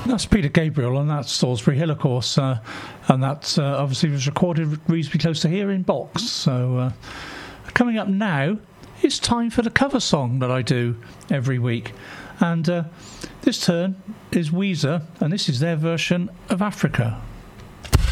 That's Peter Gabriel, and that's Salisbury Hill, of course, and that obviously was recorded reasonably close to here in Box. So coming up now, it's time for the cover song that I do every week, and this turn is Weezer, and this is their version of Africa.